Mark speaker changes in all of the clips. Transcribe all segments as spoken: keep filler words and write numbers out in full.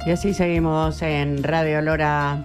Speaker 1: Y así seguimos en Radio Lora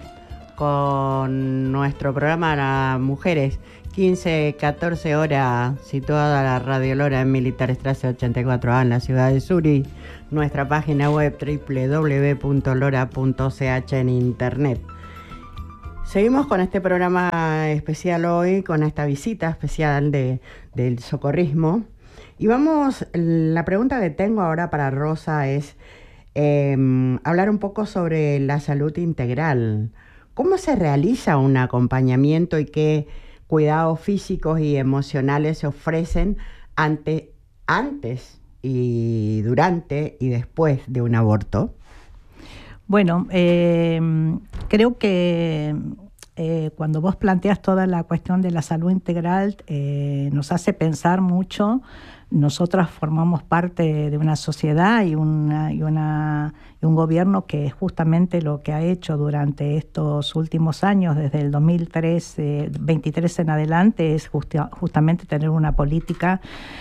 Speaker 1: con nuestro programa Las Mujeres. quince, catorce horas, situada la Radio Lora en Militar Strasse ochenta y cuatro A en la ciudad de Zurich. Nuestra página web doble u doble u doble u punto lora punto c h en internet. Seguimos con este programa especial hoy, con esta visita especial de, del socorrismo. Y vamos, la pregunta que tengo ahora para Rosa es eh, hablar un poco sobre la salud integral. ¿Cómo se realiza un acompañamiento y qué cuidados físicos y emocionales se ofrecen ante, antes y durante y después de un aborto?
Speaker 2: Bueno, eh, creo que eh, cuando vos planteas toda la cuestión de la salud integral, eh, nos hace pensar mucho. Nosotras formamos parte de una sociedad y, una, y, una, y un gobierno que justamente lo que ha hecho durante estos últimos años, desde el dos mil trece, veintitrés en adelante, es justi- justamente tener una política,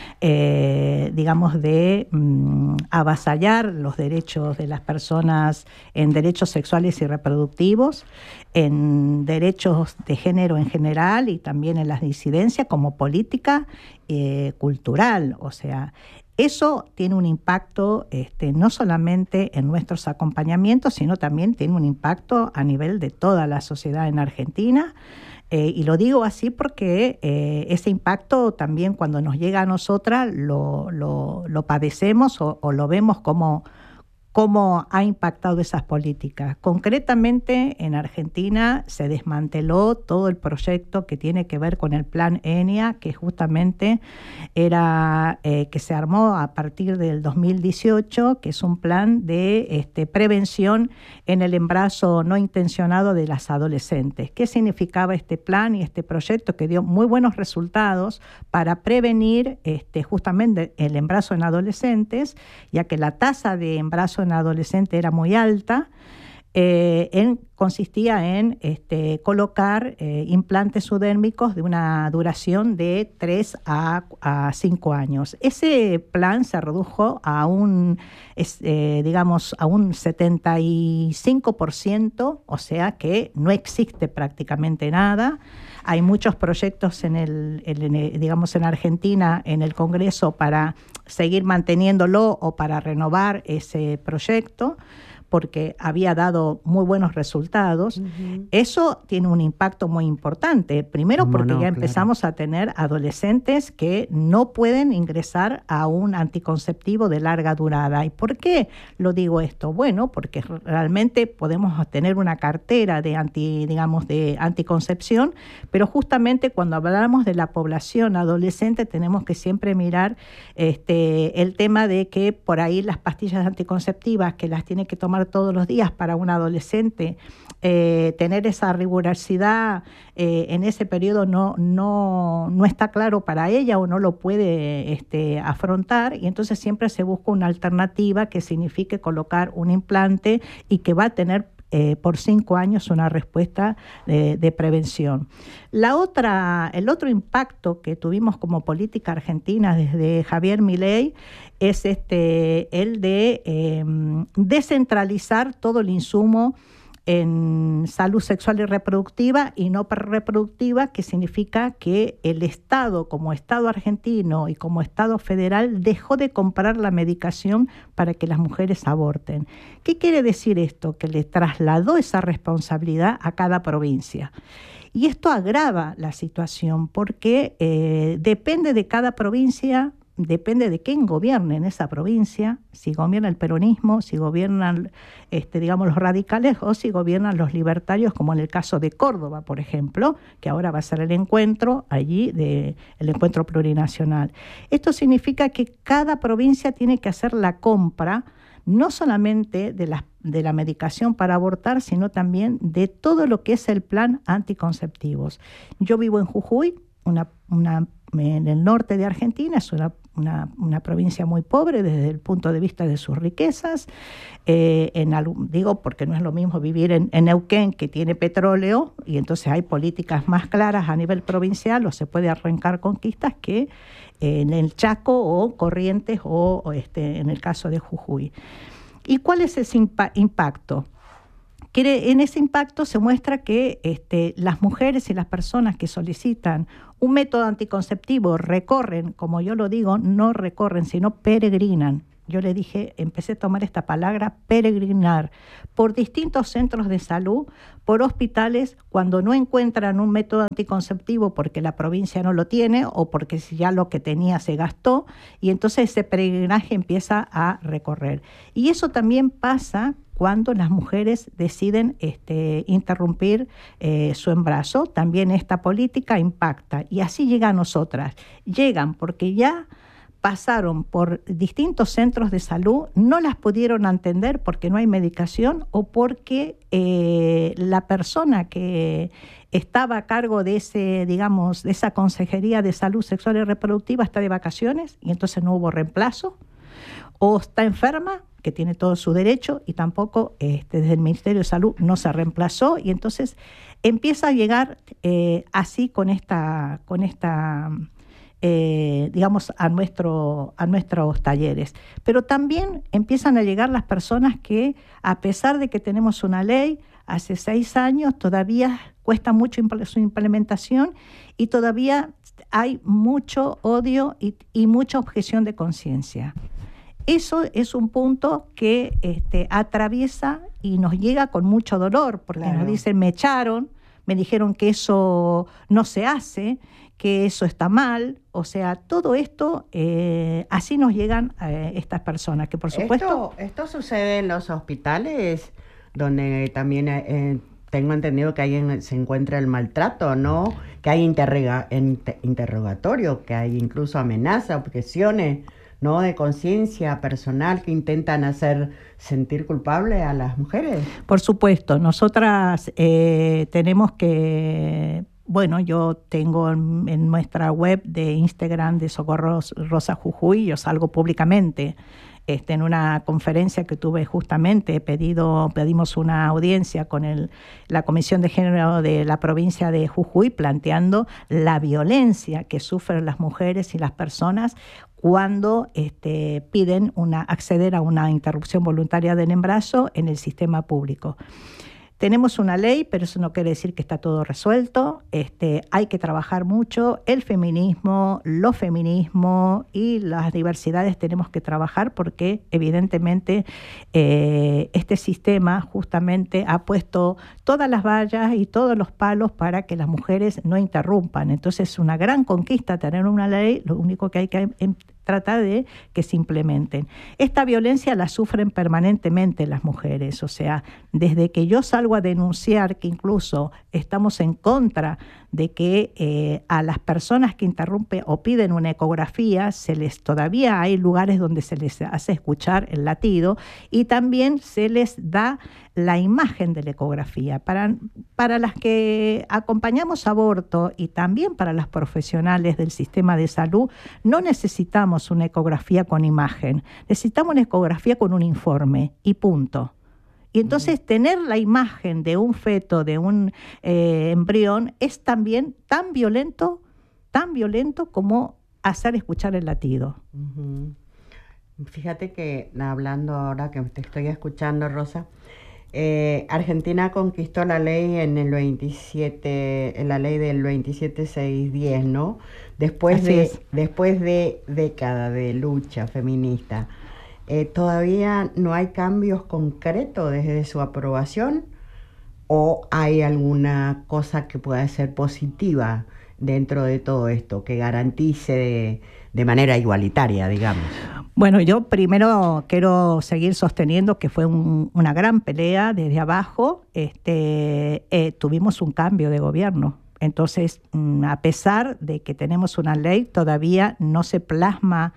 Speaker 2: eh, digamos, de mm, avasallar los derechos de las personas en derechos sexuales y reproductivos, en derechos de género en general y también en las disidencias como política eh, cultural. O sea, eso tiene un impacto este, no solamente en nuestros acompañamientos, sino también tiene un impacto a nivel de toda la sociedad en Argentina. Eh, y lo digo así porque eh, ese impacto también cuando nos llega a nosotras lo, lo, lo padecemos o, o lo vemos como cómo ha impactado esas políticas. Concretamente, en Argentina se desmanteló todo el proyecto que tiene que ver con el Plan ENIA, que justamente era eh, que se armó a partir del dos mil dieciocho, que es un plan de este, prevención en el embarazo no intencionado de las adolescentes. ¿Qué significaba este plan y este proyecto que dio muy buenos resultados para prevenir este, justamente el embarazo en adolescentes, ya que la tasa de embarazo en adolescente era muy alta? Eh, en, consistía en este, colocar eh, implantes subdérmicos de una duración de tres a cinco años. Ese plan se redujo a un, es, eh, digamos, a un setenta y cinco por ciento, o sea que no existe prácticamente nada. Hay muchos proyectos en el, en el, digamos, en Argentina, en el Congreso, para seguir manteniéndolo o para renovar ese proyecto, porque había dado muy buenos resultados. Uh-huh. Eso tiene un impacto muy importante. Primero, porque no, ya empezamos claro. a tener adolescentes que no pueden ingresar a un anticonceptivo de larga durada. ¿Y por qué lo digo esto? Bueno, porque realmente podemos tener una cartera de anti, digamos, de anticoncepción, pero justamente cuando hablamos de la población adolescente tenemos que siempre mirar este, el tema de que por ahí las pastillas anticonceptivas que las tiene que tomar todos los días para un adolescente, eh, tener esa rigurosidad eh, en ese periodo no, no, no está claro para ella o no lo puede este, afrontar, y entonces siempre se busca una alternativa que signifique colocar un implante y que va a tener Eh, por cinco años una respuesta de, de prevención. La otra, el otro impacto que tuvimos como política argentina desde Javier Milei es este, el de eh, descentralizar todo el insumo en salud sexual y reproductiva y no reproductiva, que significa que el Estado, como Estado argentino y como Estado federal, dejó de comprar la medicación para que las mujeres aborten. ¿Qué quiere decir esto? Que le trasladó esa responsabilidad a cada provincia. Y esto agrava la situación porque eh, depende de cada provincia. Depende de quién gobierne en esa provincia, si gobierna el peronismo, si gobiernan este, digamos, los radicales o si gobiernan los libertarios, como en el caso de Córdoba, por ejemplo, que ahora va a ser el encuentro allí, de, el encuentro plurinacional. Esto significa que cada provincia tiene que hacer la compra no solamente de la, de la medicación para abortar, sino también de todo lo que es el plan anticonceptivos. Yo vivo en Jujuy, una, una, en el norte de Argentina, es una Una, una provincia muy pobre desde el punto de vista de sus riquezas. Eh, en algún, digo, porque no es lo mismo vivir en, en Neuquén, que tiene petróleo, y entonces hay políticas más claras a nivel provincial, o se puede arrancar conquistas, que eh, en el Chaco o Corrientes o, o este, en el caso de Jujuy. ¿Y cuál es ese impa- impacto? Que en ese impacto se muestra que este, las mujeres y las personas que solicitan un método anticonceptivo recorren, como yo lo digo, no recorren, sino peregrinan. Yo le dije, empecé a tomar esta palabra, peregrinar, por distintos centros de salud, por hospitales, cuando no encuentran un método anticonceptivo porque la provincia no lo tiene o porque ya lo que tenía se gastó, y entonces ese peregrinaje empieza a recorrer. Y eso también pasa cuando las mujeres deciden este, interrumpir eh, su embarazo. También esta política impacta, y así llega a nosotras. Llegan porque ya pasaron por distintos centros de salud, no las pudieron atender porque no hay medicación o porque eh, la persona que estaba a cargo de ese, digamos, de esa Consejería de Salud Sexual y Reproductiva está de vacaciones y entonces no hubo reemplazo, o está enferma, que tiene todo su derecho, y tampoco este, desde el Ministerio de Salud no se reemplazó, y entonces empieza a llegar eh, así con esta, con esta Eh, digamos, a, nuestro, a nuestros talleres. Pero también empiezan a llegar las personas que, a pesar de que tenemos una ley, hace seis años todavía cuesta mucho su implementación y todavía hay mucho odio y, y mucha objeción de conciencia. Eso es un punto que este, atraviesa y nos llega con mucho dolor, porque claro, nos dicen, me echaron, me dijeron que eso no se hace, que eso está mal, o sea, todo esto, eh, así nos llegan eh, estas personas, que por supuesto...
Speaker 1: ¿Esto, esto sucede en los hospitales, donde también eh, tengo entendido que ahí se encuentra el maltrato, ¿no? Que hay interroga, inter, interrogatorio, que hay incluso amenazas, objeciones, ¿no? De conciencia personal que intentan hacer sentir culpable a las mujeres.
Speaker 2: Por supuesto, nosotras eh, tenemos que... Bueno, yo tengo en, en nuestra web de Instagram de Socorro Rosa Jujuy, yo salgo públicamente este, en una conferencia que tuve justamente, he pedido, pedimos una audiencia con el, la Comisión de Género de la provincia de Jujuy, planteando la violencia que sufren las mujeres y las personas cuando este, piden una, acceder a una interrupción voluntaria del embarazo en el sistema público. Tenemos una ley, pero eso no quiere decir que está todo resuelto. Este, hay que trabajar mucho. El feminismo, los feminismos y las diversidades tenemos que trabajar porque evidentemente eh, este sistema justamente ha puesto todas las vallas y todos los palos para que las mujeres no interrumpan. Entonces es una gran conquista tener una ley, lo único que hay que em, tratar de que se implementen. Esta violencia la sufren permanentemente las mujeres, o sea, desde que yo salgo a denunciar que incluso estamos en contra de que eh, a las personas que interrumpen o piden una ecografía, se les todavía hay lugares donde se les hace escuchar el latido y también se les da la imagen de la ecografía. Para, para las que acompañamos aborto y también para las profesionales del sistema de salud, no necesitamos una ecografía con imagen, necesitamos una ecografía con un informe y punto. Y entonces tener la imagen de un feto, de un eh, embrión, es también tan violento, tan violento como hacer escuchar el latido.
Speaker 1: Uh-huh. Fíjate que, hablando ahora que te estoy escuchando, Rosa, eh, Argentina conquistó la ley en el veintisiete, en la ley del veintisiete seiscientos diez, ¿no? Después
Speaker 2: Así
Speaker 1: de,
Speaker 2: es.
Speaker 1: después de décadas de lucha feminista. Eh, ¿Todavía no hay cambios concretos desde su aprobación o hay alguna cosa que pueda ser positiva dentro de todo esto, que garantice de, de manera igualitaria, digamos?
Speaker 2: Bueno, yo primero quiero seguir sosteniendo que fue un, una gran pelea desde abajo. Este, eh, tuvimos un cambio de gobierno. Entonces, a pesar de que tenemos una ley, todavía no se plasma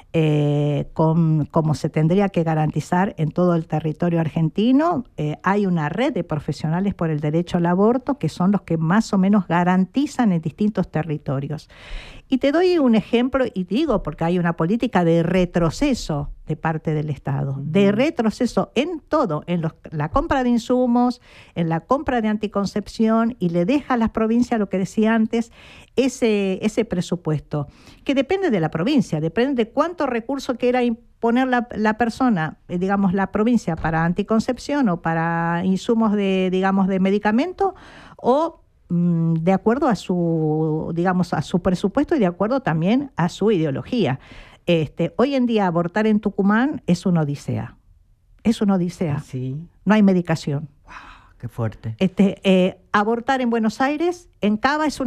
Speaker 2: Eh, con, como se tendría que garantizar en todo el territorio argentino. Eh, hay una red de profesionales por el derecho al aborto que son los que más o menos garantizan en distintos territorios. Y te doy un ejemplo, y digo porque hay una política de retroceso de parte del Estado, uh-huh. de retroceso en todo, en los, la compra de insumos, en la compra de anticoncepción, y le deja a las provincias, lo que decía antes, ese, ese presupuesto, que depende de la provincia, depende de cuánto recurso quiera poner la, la persona, eh, digamos, la provincia para anticoncepción o para insumos de, digamos, de medicamento, o mmm, de acuerdo a su, digamos, a su presupuesto y de acuerdo también a su ideología. Este, hoy en día abortar en Tucumán es una odisea. Es una odisea.
Speaker 1: Sí.
Speaker 2: No hay medicación.
Speaker 1: Qué fuerte.
Speaker 2: Este, eh, abortar en Buenos Aires, en Cava, es una